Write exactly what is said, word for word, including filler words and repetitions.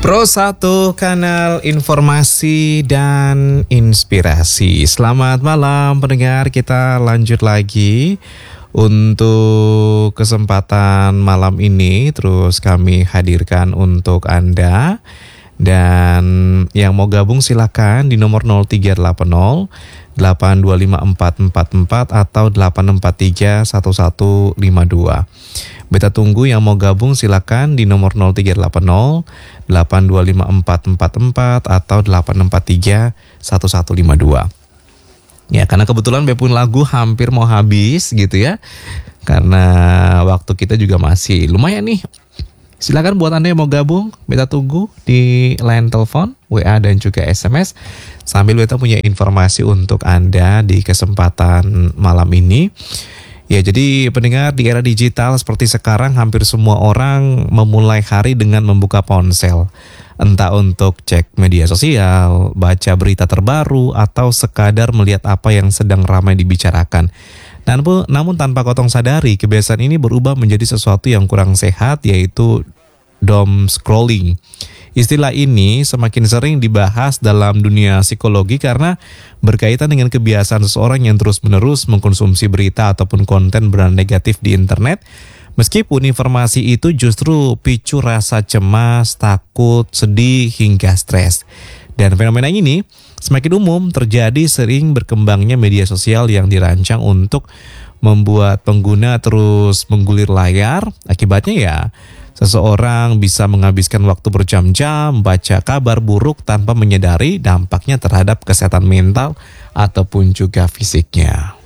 Pro satu kanal informasi dan inspirasi. Selamat malam pendengar, kita lanjut lagi untuk kesempatan malam ini. Terus kami hadirkan untuk Anda. Dan yang mau gabung silakan di nomor nol tiga delapan nol delapan dua lima empat empat empat atau delapan empat tiga satu satu lima dua. Beta tunggu yang mau gabung silakan di nomor nol tiga delapan nol delapan dua lima empat empat empat atau delapan empat tiga satu satu lima dua. Ya, karena kebetulan Bepun lagu hampir mau habis gitu ya. Karena waktu kita juga masih lumayan nih. Silakan buat Anda yang mau gabung, Beta tunggu di line telepon, W A dan juga S M S. Sambil Beta punya informasi untuk Anda di kesempatan malam ini. Ya, jadi pendengar, di era digital seperti sekarang hampir semua orang memulai hari dengan membuka ponsel. Entah untuk cek media sosial, baca berita terbaru, atau sekadar melihat apa yang sedang ramai dibicarakan. Namun, namun tanpa kotong sadari, kebiasaan ini berubah menjadi sesuatu yang kurang sehat, yaitu doom scrolling. Istilah ini semakin sering dibahas dalam dunia psikologi karena berkaitan dengan kebiasaan seseorang yang terus-menerus mengkonsumsi berita ataupun konten berada negatif di internet. Meskipun informasi itu justru picu rasa cemas, takut, sedih, hingga stres. Dan fenomena ini semakin umum terjadi sering berkembangnya media sosial yang dirancang untuk membuat pengguna terus menggulir layar. Akibatnya ya, seseorang bisa menghabiskan waktu berjam-jam baca kabar buruk tanpa menyadari dampaknya terhadap kesehatan mental ataupun juga fisiknya.